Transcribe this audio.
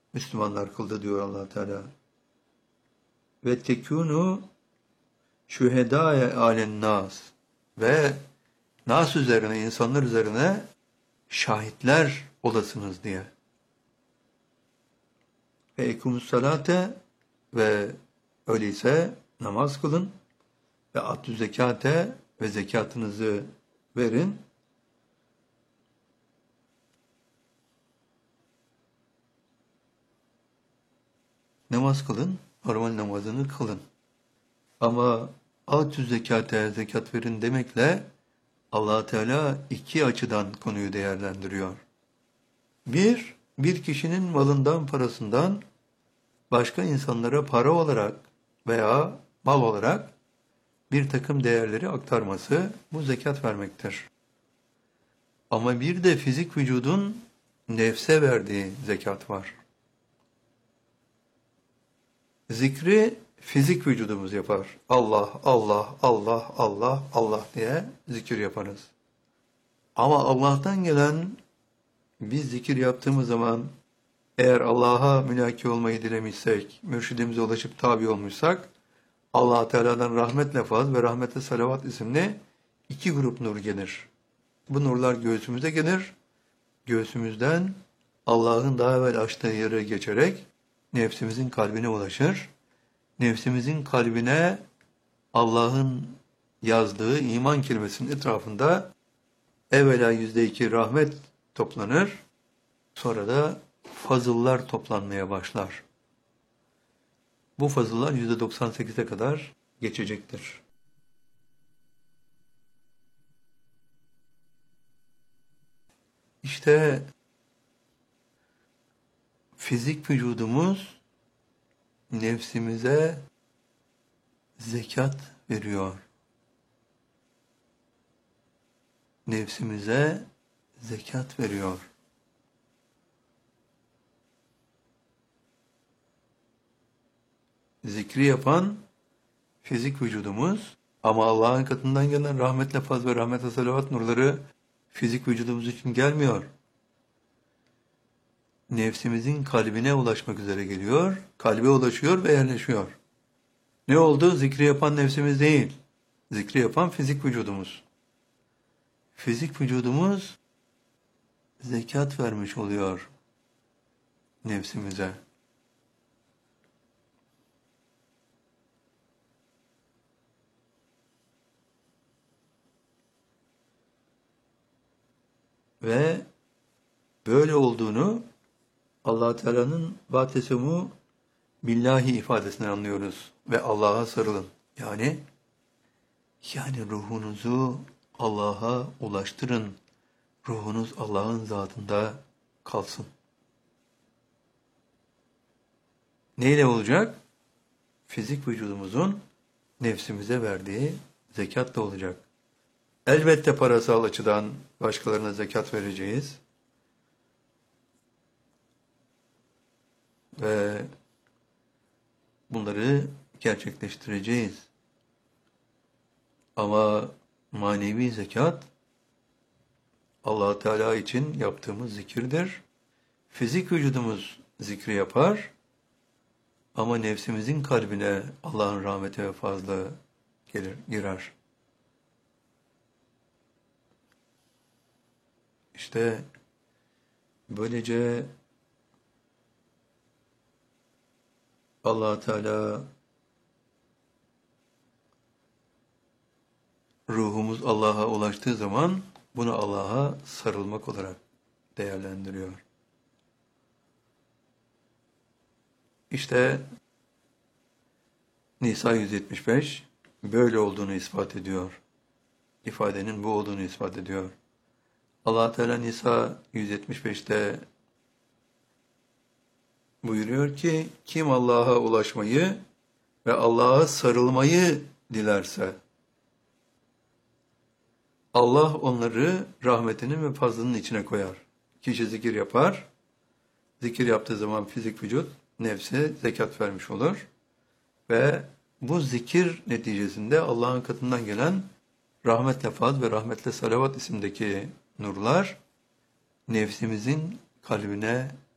Müslümanlar kıldı diyor Allah Teala. Ve tekunu şühedâe alen nas ve nas üzerine, insanlar üzerine şahitler olasınız diye. Ve ekumus salate ve öyleyse namaz kılın ve atü zekate ve zekatınızı verin. Namaz kılın, normal namazını kılın. Ama atü zekate, zekat verin demekle Allah Teala iki açıdan konuyu değerlendiriyor. Bir kişinin malından, parasından başka insanlara para olarak veya mal olarak bir takım değerleri aktarması bu zekat vermektir. Ama bir de fizik vücudun nefse verdiği zekat var. Zikri fizik vücudumuz yapar. Allah, Allah, Allah, Allah, Allah diye zikir yaparız. Ama Allah'tan gelen biz zikir yaptığımız zaman eğer Allah'a mülaki olmayı dilemişsek, mürşidimize ulaşıp tabi olmuşsak, Allah Teala'dan rahmet lafaz ve rahmete salavat isimli iki grup nur gelir. Bu nurlar göğsümüze gelir. Göğsümüzden Allah'ın daha evvel açtığı yere geçerek nefsimizin kalbine ulaşır. Nefsimizin kalbine Allah'ın yazdığı iman kelimesinin etrafında evvela %2 rahmet toplanır. Sonra da fazıllar toplanmaya başlar. Bu fazıllar %98'e kadar geçecektir. İşte fizik vücudumuz nefsimize zekat veriyor. Nefsimize zekat veriyor. Zikri yapan fizik vücudumuz ama Allah'ın katından gelen rahmetle faz ve rahmete salavat nurları fizik vücudumuz için gelmiyor. Nefsimizin kalbine ulaşmak üzere geliyor, kalbe ulaşıyor ve yerleşiyor. Ne oldu? Zikri yapan nefsimiz değil, zikri yapan fizik vücudumuz. Fizik vücudumuz zekat vermiş oluyor nefsimize. Ve böyle olduğunu Allah Teala'nın "Vatesemu billahi" ifadesinden anlıyoruz ve Allah'a sarılın. Yani ruhunuzu Allah'a ulaştırın. Ruhunuz Allah'ın zatında kalsın. Neyle olacak? Fizik vücudumuzun nefsimize verdiği zekatla olacak. Elbette parasal açıdan başkalarına zekat vereceğiz. Ve bunları gerçekleştireceğiz. Ama manevi zekat Allah Teala için yaptığımız zikirdir. Fizik vücudumuz zikri yapar ama nefsimizin kalbine Allah'ın rahmeti ve fazlı girer. İşte böylece Allah Teala ruhumuz Allah'a ulaştığı zaman bunu Allah'a sarılmak olarak değerlendiriyor. İşte Nisa 175 böyle olduğunu ispat ediyor. İfadenin bu olduğunu ispat ediyor. Allah Teala Nisa 175'te buyuruyor ki kim Allah'a ulaşmayı ve Allah'a sarılmayı dilerse Allah onları rahmetinin ve fazlının içine koyar. Kişi zikir yapar. Zikir yaptığı zaman fizik vücut nefse zekat vermiş olur. Ve bu zikir neticesinde Allah'ın katından gelen rahmetle faz ve rahmetle salavat isimdeki nurlar nefsimizin kalbine